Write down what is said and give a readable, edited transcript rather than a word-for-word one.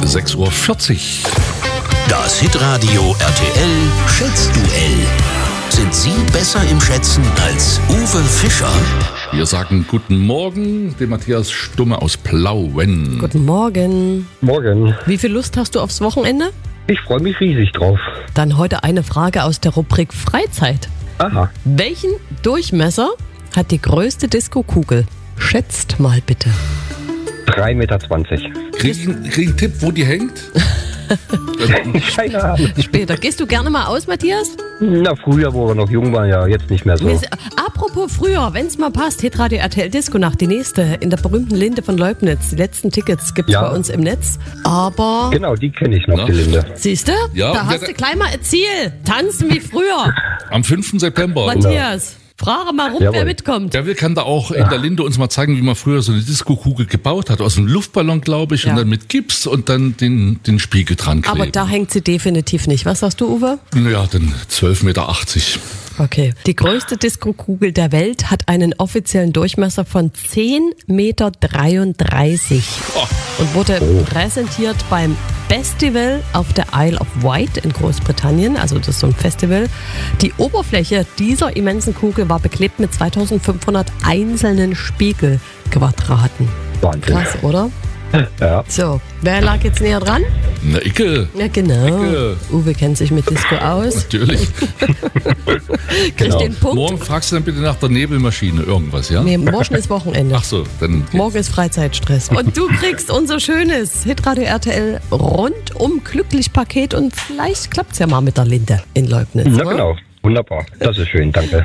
6:40 Uhr. Das Hitradio RTL Schätzduell. Sind Sie besser im Schätzen als Uwe Fischer? Wir sagen guten Morgen, dem Matthias Stumme aus Plauen. Guten Morgen. Morgen. Wie viel Lust hast du aufs Wochenende? Ich freue mich riesig drauf. Dann heute eine Frage aus der Rubrik Freizeit. Aha. Welchen Durchmesser hat die größte Diskokugel? Schätzt mal bitte. 3,20 Meter. Krieg ich einen Tipp, wo die hängt? Keine Ahnung. Später. Gehst du gerne mal aus, Matthias? Na, früher, wo wir noch jung waren, ja, jetzt nicht mehr so. Apropos früher, wenn es mal passt, Hitradio RTL Disco Nacht, die nächste in der berühmten Linde von Leubnitz. Die letzten Tickets gibt es Ja. bei uns im Netz. Aber, Genau, die kenne ich noch, Na? die Linde. siehst du, Ja, da hast du gleich mal ein Ziel. Tanzen wie früher. Am 5. September. Matthias, frage mal rum, wer Jawohl. mitkommt. Der kann da auch in der Linde uns mal zeigen, wie man früher so eine Diskokugel gebaut hat. Aus einem Luftballon, glaube ich, Ja. und dann mit Gips und dann den Spiegel dran kleben. Aber da hängt sie definitiv nicht. Was sagst du, Uwe? Naja, dann 12,80 Meter. Okay. Die größte Diskokugel der Welt hat einen offiziellen Durchmesser von 10,33 Meter und wurde präsentiert beim Festival auf der Isle of Wight in Großbritannien. Also das ist so ein Festival. Die Oberfläche dieser immensen Kugel war beklebt mit 2500 einzelnen Spiegelquadraten. Wahnsinn. Krass, oder? Ja. So, wer lag jetzt näher dran? Na, Icke. Ja, genau. Ecke. Uwe kennt sich mit Disco aus. Natürlich. Kriegt Genau. den Punkt. Morgen fragst du dann bitte nach der Nebelmaschine irgendwas, ja? Nee, morgen ist Wochenende. Ach so, dann. Morgen ist Freizeitstress. Und du kriegst unser schönes Hitradio RTL rundum glücklich Paket und vielleicht klappt es ja mal mit der Linde in Leubnitz. Na oder? genau, wunderbar. Das ist schön, danke.